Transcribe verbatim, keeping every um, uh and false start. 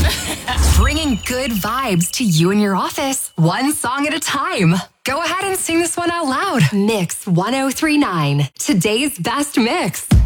Bringing good vibes to you and your office, one song at a time. Go ahead and sing this one out loud. Mix one oh three point nine, today's best mix.